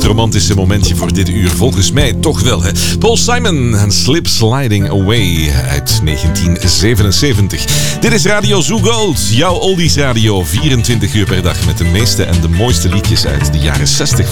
meest romantische momentje voor dit uur. Volgens mij toch wel, hè. Paul Simon en Slip Sliding Away uit 1977. Dit is Radio Zoo Gold, jouw oldies radio. 24 uur per dag met de meeste en de mooiste liedjes uit de jaren 60